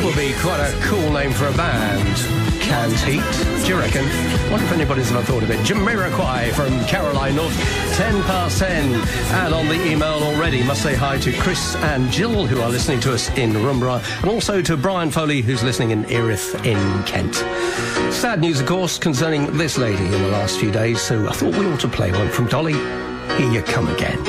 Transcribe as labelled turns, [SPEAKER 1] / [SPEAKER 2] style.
[SPEAKER 1] would be quite a cool name for a band. Canned Heat, do you reckon? Wonder if anybody's ever thought of it. Jamiroquai from Caroline North, 10 past 10. And on the email already, must say hi to Chris and Jill, who are listening to us in Rumborough, and also to Brian Foley, who's listening in Erith in Kent. Sad news, of course, concerning this lady in the last few days, so I thought we ought to play one from Dolly. Here You Come Again.